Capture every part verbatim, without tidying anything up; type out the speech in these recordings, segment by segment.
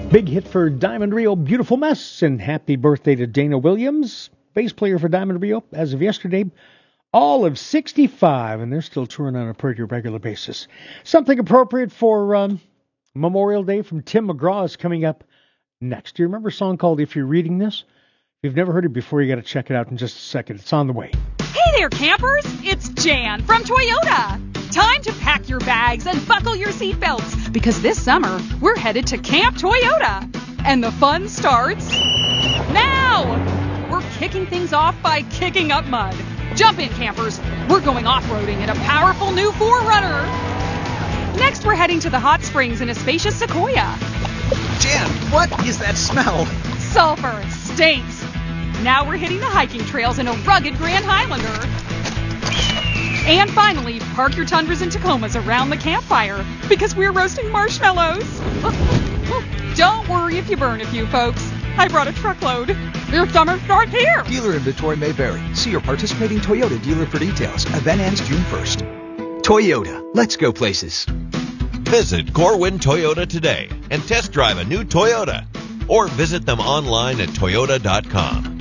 Big hit for Diamond Rio, Beautiful Mess, and happy birthday to Dana Williams, bass player for Diamond Rio, as of yesterday, all of sixty-five, and they're still touring on a pretty regular basis. Something appropriate for um, Memorial Day from Tim McGraw is coming up next. Do you remember a song called If You're Reading This? If you've never heard it before, you got to check it out in just a second. It's on the way. Hey there, campers! It's Jan from Toyota. Time to pack your bags and buckle your seatbelts, because this summer we're headed to Camp Toyota. And the fun starts now! We're kicking things off by kicking up mud. Jump in, campers. We're going off-roading in a powerful new four runner. Next, we're heading to the hot springs in a spacious Sequoia. Jan, what is that smell? Sulfur. Stinks. Now we're hitting the hiking trails in a rugged Grand Highlander. And finally, park your Tundras and Tacomas around the campfire, because we're roasting marshmallows. Don't worry if you burn a few, folks. I brought a truckload. Your summer starts here. Dealer inventory may vary. See your participating Toyota dealer for details. Event ends June first. Toyota. Let's go places. Visit Corwin Toyota today and test drive a new Toyota. Or visit them online at toyota dot com.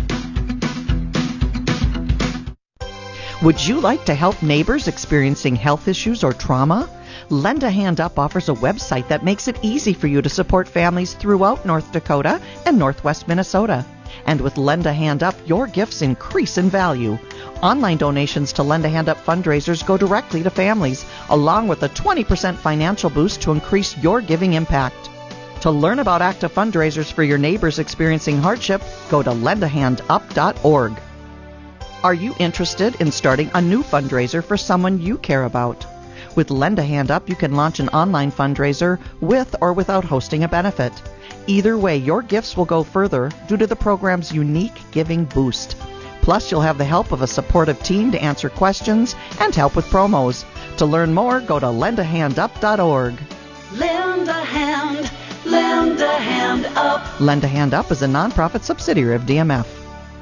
Would you like to help neighbors experiencing health issues or trauma? Lend a Hand Up offers a website that makes it easy for you to support families throughout North Dakota and Northwest Minnesota. And with Lend a Hand Up, your gifts increase in value. Online donations to Lend a Hand Up fundraisers go directly to families, along with a twenty percent financial boost to increase your giving impact. To learn about active fundraisers for your neighbors experiencing hardship, go to lend a hand up dot org. Are you interested in starting a new fundraiser for someone you care about? With Lend a Hand Up, you can launch an online fundraiser with or without hosting a benefit. Either way, your gifts will go further due to the program's unique giving boost. Plus, you'll have the help of a supportive team to answer questions and help with promos. To learn more, go to lend a hand up dot org. Lend a hand, lend a hand up. Lend a Hand Up is a nonprofit subsidiary of D M F.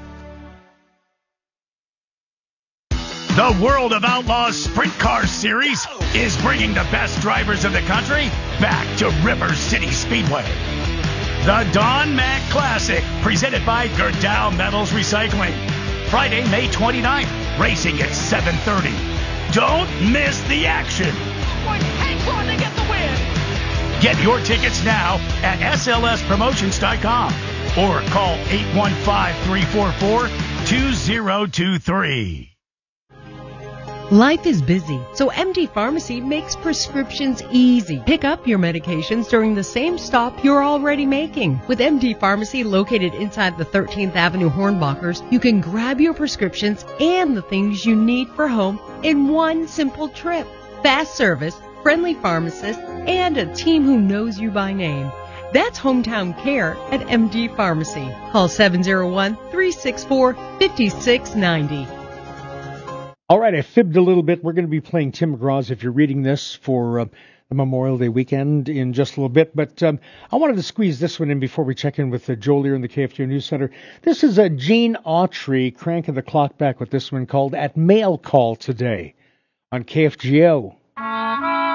The World of Outlaws Sprint Car Series is bringing the best drivers in the country back to River City Speedway. The Don Mac Classic, presented by Gerdau Metals Recycling. Friday, May twenty-ninth, racing at seven thirty. Don't miss the action. Hank on to get the win. Get your tickets now at S L S promotions dot com or call eight one five, three four four, two zero two three. Life is busy, so M D Pharmacy makes prescriptions easy. Pick up your medications during the same stop you're already making. With M D Pharmacy located inside the thirteenth Avenue Hornbachers, you can grab your prescriptions and the things you need for home in one simple trip. Fast service, friendly pharmacists, and a team who knows you by name. That's hometown care at M D Pharmacy. Call seven oh one, three six four, five six nine oh. All right, I fibbed a little bit. We're going to be playing Tim McGraw's If You're Reading This for uh, the Memorial Day weekend in just a little bit. But um, I wanted to squeeze this one in before we check in with uh, Joel here in the K F G O News Center. This is uh, Gene Autry cranking the clock back with this one called At Mail Call Today on K F G O.